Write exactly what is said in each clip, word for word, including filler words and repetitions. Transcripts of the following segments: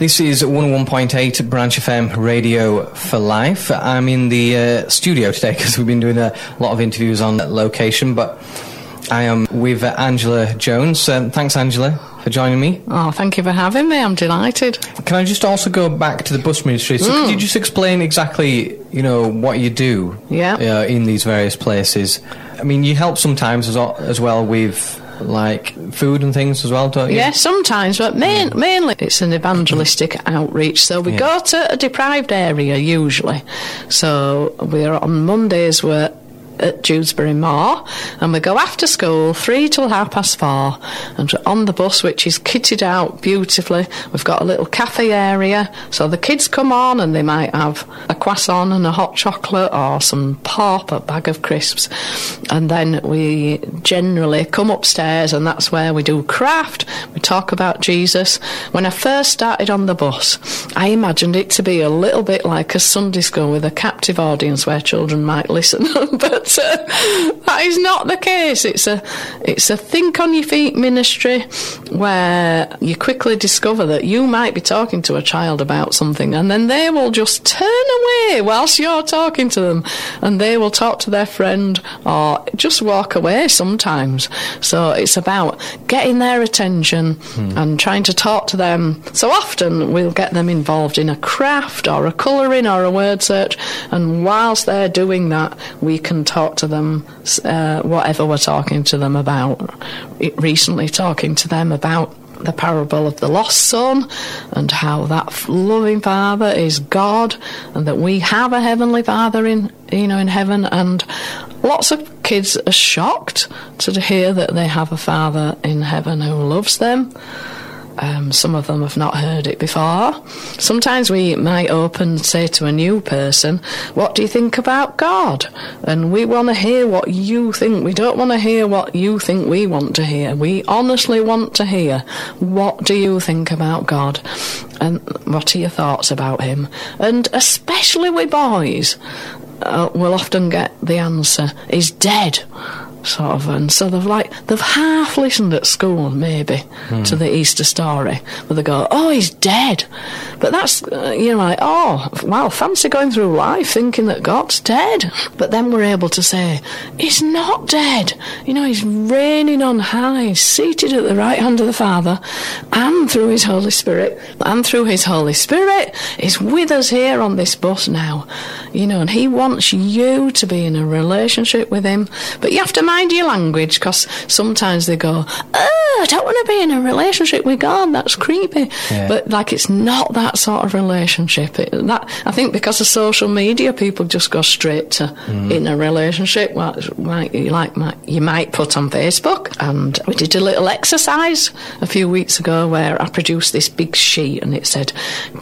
This is one oh one point eight Branch F M Radio for Life. I'm in the uh, studio today because we've been doing a lot of interviews on location, but I am with uh, Angela Jones. Um, thanks, Angela, for joining me. Oh, thank you for having me. I'm delighted. Can I just also go back to the bus ministry? So mm. could you just explain exactly, you know, what you do yeah. uh, in these various places? I mean, you help sometimes as well, as well with like food and things as well, don't you? Yeah, sometimes, but main, mainly it's an evangelistic outreach. So we yeah. go to a deprived area usually. So we're on Mondays, we're at Dewsbury Moor, and we go after school, three till half past four, and on the bus, which is kitted out beautifully. We've got a little cafe area, so the kids come on and they might have a croissant and a hot chocolate or some pop, a bag of crisps, and then we generally come upstairs, and that's where we do craft. We talk about Jesus. When I first started on the bus, I imagined it to be a little bit like a Sunday school with a captive audience where children might listen, but Uh, that is not the case. It's a it's a think on your feet ministry where you quickly discover that you might be talking to a child about something, and then they will just turn away whilst you're talking to them, and they will talk to their friend or just walk away sometimes. So it's about getting their attention hmm. and trying to talk to them. So often we'll get them involved in a craft or a colouring or a word search, and whilst they're doing that, we can talk to them uh, whatever we're talking to them about. It, recently talking to them about the parable of the lost son and how that loving father is God, and that we have a heavenly father in you know in heaven, and lots of kids are shocked to hear that they have a father in heaven who loves them. Um, some of them have not heard it before. Sometimes we might open, say to a new person, what do you think about God? And we want to hear what you think. We don't want to hear what you think we want to hear. We honestly want to hear, what do you think about God? And what are your thoughts about him? And especially with boys, uh, we'll often get the answer, he's dead. Sort of, and so they've like they've half listened at school maybe hmm. to the Easter story, but they go, oh, he's dead. But that's uh, you know like, oh wow, fancy going through life thinking that God's dead. But then we're able to say, he's not dead. You know, he's reigning on high, seated at the right hand of the Father, and through his Holy Spirit, and through his Holy Spirit is with us here on this bus now. You know, and he wants you to be in a relationship with him, but you have to mind your language, because sometimes they go, oh, I don't want to be in a relationship with God, that's creepy. Yeah. But like, it's not that sort of relationship. It, that I think because of social media, people just go straight to mm. in a relationship. Well, like you like you might put on Facebook. And we did a little exercise a few weeks ago where I produced this big sheet, and it said,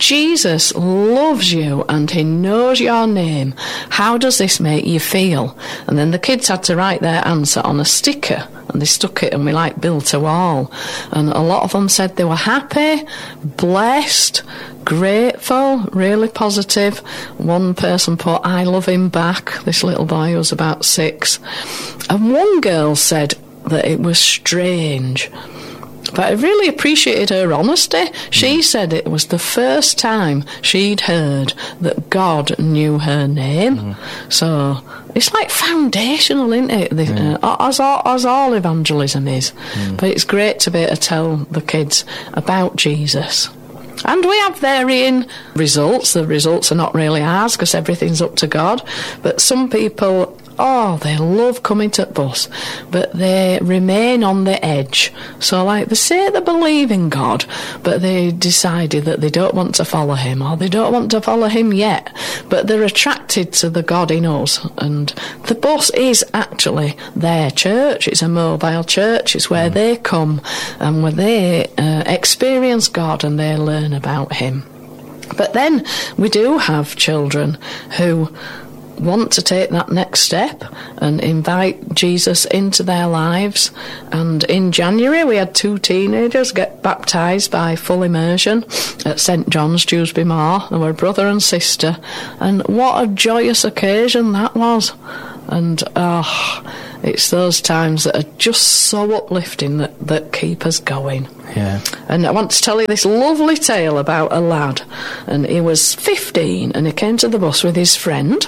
Jesus loves you and he knows your name. How does this make you feel? And then the kids had to write their answer on a sticker, and they stuck it, and we like built a wall, and a lot of them said they were happy, blessed, grateful, really positive. One person put, I love him back, this little boy who was about six, and one girl said that it was strange. But I really appreciated her honesty. She said it was the first time she'd heard that God knew her name. Mm. So it's like foundational, isn't it? The, mm. uh, as, all, as all evangelism is. Mm. But it's great to be able to tell the kids about Jesus. And we have varying results. The results are not really ours because everything's up to God. But some people, oh, they love coming to the bus, but they remain on the edge. So, like, they say they believe in God, but they decided that they don't want to follow him, or they don't want to follow him yet, but they're attracted to the God in us. And the bus is actually their church. It's a mobile church. It's where mm. they come and where they uh, experience God and they learn about him. But then we do have children who want to take that next step and invite Jesus into their lives. And in January we had two teenagers get baptised by full immersion at St John's, Dewsbury Moor. They were brother and sister, and what a joyous occasion that was. And oh, It's those times that are just so uplifting that, that keep us going. Yeah. And I want to tell you this lovely tale about a lad. And he was fifteen and he came to the bus with his friend.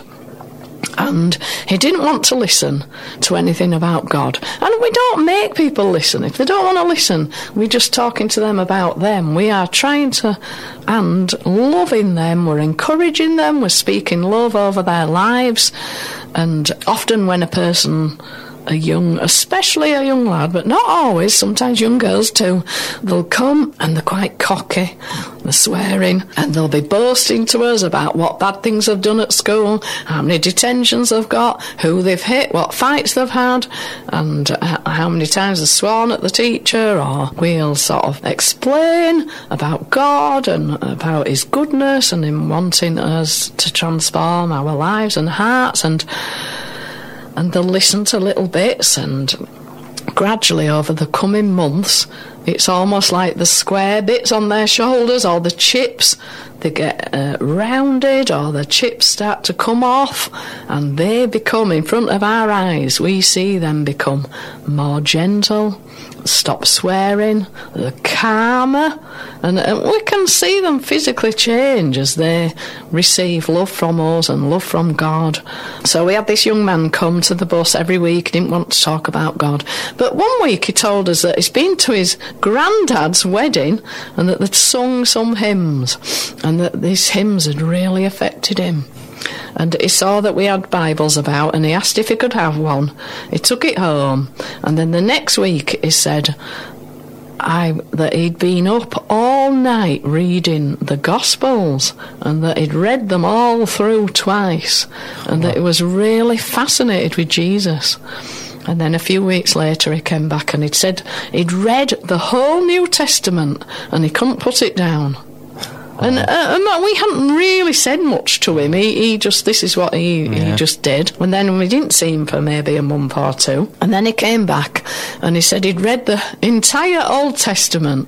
And he didn't want to listen to anything about God. And we don't make people listen. If they don't want to listen, we're just talking to them about them. We are trying to, and loving them. We're encouraging them. We're speaking love over their lives. And often when a person, a young, especially a young lad, but not always, sometimes young girls too, they'll come and they're quite cocky, they're swearing, and they'll be boasting to us about what bad things they've done at school, how many detentions they've got, who they've hit, what fights they've had, and how many times they've sworn at the teacher. Or we'll sort of explain about God and about his goodness and him wanting us to transform our lives and hearts, and and they'll listen to little bits, and gradually over the coming months it's almost like the square bits on their shoulders or the chips, they get uh, rounded, or the chips start to come off, and they become, in front of our eyes, we see them become more gentle, stop swearing, they're calmer, and, and we can see them physically change as they receive love from us and love from God. So we had this young man come to the bus every week. He didn't want to talk about God, but one week he told us that he's been to his granddad's wedding and that they'd sung some hymns, and that these hymns had really affected him. And he saw that we had Bibles about, and he asked if he could have one. He took it home, and then the next week he said I, that he'd been up all night reading the Gospels, and that he'd read them all through twice, and that he was really fascinated with Jesus. And then a few weeks later he came back and he'd said he'd read the whole New Testament and he couldn't put it down. And, uh, and we hadn't really said much to him. He, he just, this is what he, yeah. he just did. And then we didn't see him for maybe a month or two. And then he came back and he said he'd read the entire Old Testament,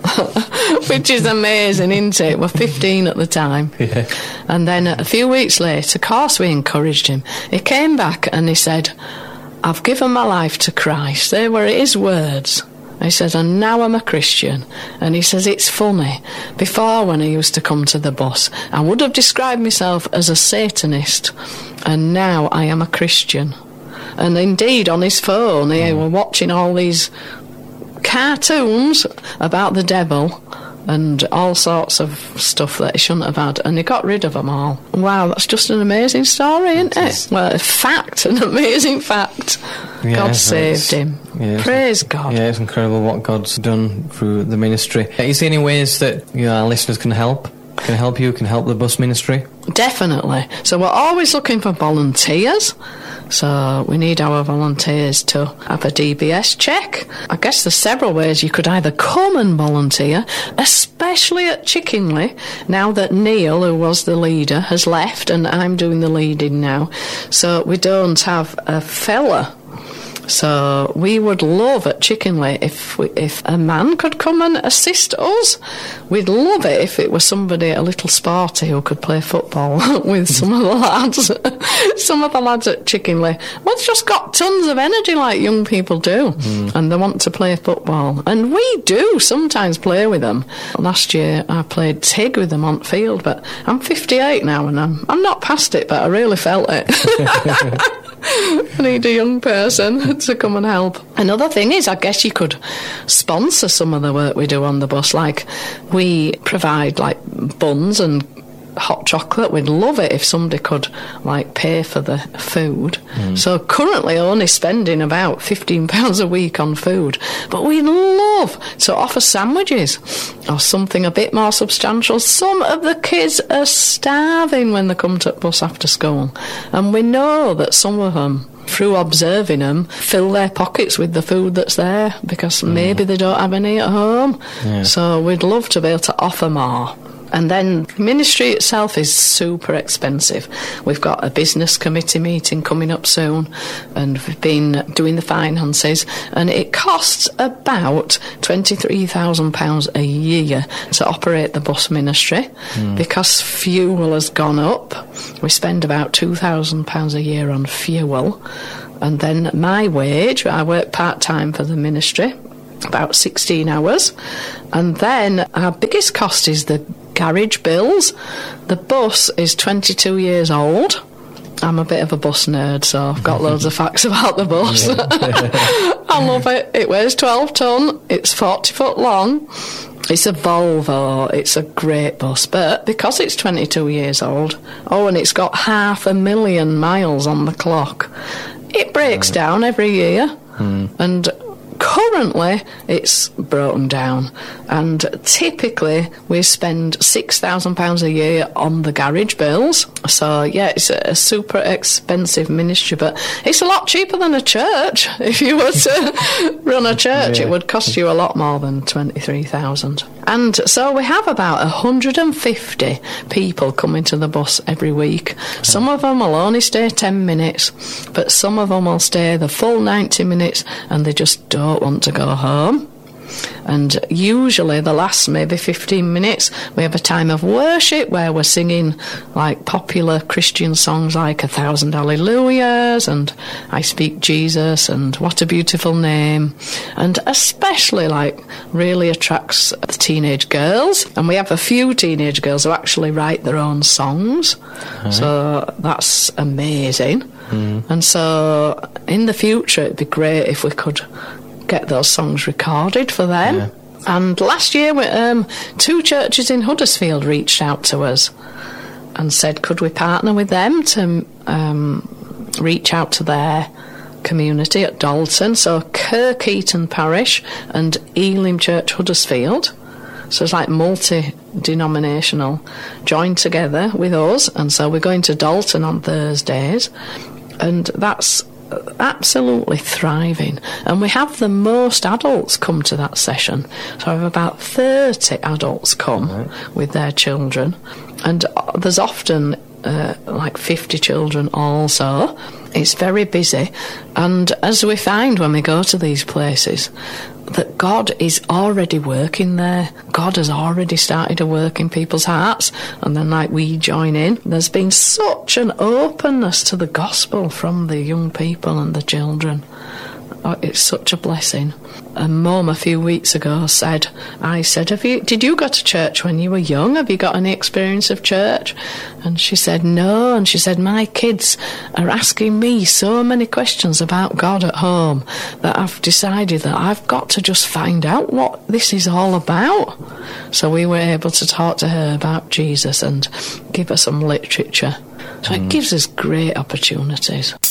which is amazing, isn't it? We're fifteen at the time. Yeah. And then a few weeks later, of course we encouraged him. He came back and he said, I've given my life to Christ. They were his words. He says, and now I'm a Christian. And he says, it's funny. Before, when I used to come to the bus, I would have described myself as a Satanist. And now I am a Christian. And indeed, on his phone, he were watching all these cartoons about the devil and all sorts of stuff that he shouldn't have had, and he got rid of them all. Wow, that's just an amazing story, isn't it? Is. Well, a fact, an amazing fact. Yeah, God saved him. Yeah, Praise God. Yeah, it's incredible what God's done through the ministry. Is there any ways that you know, our listeners can help? Can help you, can help the bus ministry? Definitely. So we're always looking for volunteers. So we need our volunteers to have a D B S check. I guess there's several ways you could either come and volunteer, especially at Chickenley, now that Neil, who was the leader, has left and I'm doing the leading now. So we don't have a fella. So we would love at Chickenley if we, if a man could come and assist us. We'd love it if it was somebody a little sporty who could play football with some of the lads. Some of the lads at Chickenley, well, it's just got tons of energy like young people do, mm. and they want to play football. And we do sometimes play with them. Last year I played Tig with them on field, but I'm fifty-eight now and I'm, I'm not past it, but I really felt it. I need a young person to come and help. Another thing is, I guess you could sponsor some of the work we do on the bus. Like, we provide, like, buns and hot chocolate. We'd love it if somebody could, like, pay for the food. Mm. So currently only spending about fifteen pounds a week on food. But we'd love to offer sandwiches or something a bit more substantial. Some of the kids are starving when they come to bus after school. And we know that some of them, through observing them, fill their pockets with the food that's there because mm. maybe they don't have any at home. Yeah. So we'd love to be able to offer more. And then ministry itself is super expensive. We've got a business committee meeting coming up soon, and we've been doing the finances, and it costs about twenty-three thousand pounds a year to operate the bus ministry. Mm. Because fuel has gone up. We spend about two thousand pounds a year on fuel. And then my wage, I work part-time for the ministry, about sixteen hours. And then our biggest cost is the garage bills. The bus is twenty-two years old. I'm a bit of a bus nerd, so I've got loads of facts about the bus. Yeah. I love it. It weighs twelve tonne. It's forty foot long. It's a Volvo. It's a great bus. But because it's twenty-two years old, oh, and it's got half a million miles on the clock, it breaks down every year. Mm. And currently it's broken down, and typically we spend six thousand pounds a year on the garage bills. So yeah, it's a, a super expensive ministry, but it's a lot cheaper than a church. If you were to run a church, yeah. It would cost you a lot more than twenty-three thousand. And so we have about one hundred fifty people coming to the bus every week. Some of them will only stay ten minutes, but some of them will stay the full ninety minutes, and they just don't want to go home. And usually the last maybe fifteen minutes we have a time of worship where we're singing like popular Christian songs like A Thousand Hallelujahs and I Speak Jesus and What a Beautiful Name, and especially like really attracts the teenage girls. And we have a few teenage girls who actually write their own songs. Right. So that's amazing. Mm. And so in the future it'd be great if we could get those songs recorded for them. Yeah. And last year we, um, two churches in Huddersfield reached out to us and said could we partner with them to um, reach out to their community at Dalton. So Kirkeaton Parish and Elim Church Huddersfield, so it's like multi-denominational, joined together with us. And so we're going to Dalton on Thursdays, and that's absolutely thriving. And we have the most adults come to that session. So I have about thirty adults come right. with their children, and there's often uh, like fifty children also. It's very busy, and as we find when we go to these places, that God is already working there. God has already started to work in people's hearts, and then like we join in. There's been such an openness to the gospel from the young people and the children. Oh, it's such a blessing. And Mum a few weeks ago said, I said, Have you, did you go to church when you were young? Have you got any experience of church? And she said, no. And she said, my kids are asking me so many questions about God at home that I've decided that I've got to just find out what this is all about. So we were able to talk to her about Jesus and give her some literature. So mm. it gives us great opportunities.